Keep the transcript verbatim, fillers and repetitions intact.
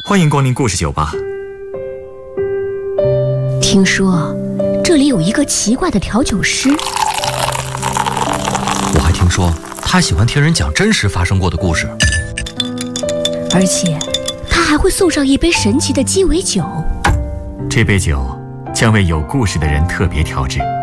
欢迎光临故事酒吧。 听说这里有一个奇怪的调酒师， 我还听说他喜欢听人讲真实发生过的故事， 而且他还会送上一杯神奇的鸡尾酒。 这杯酒将为有故事的人特别调制。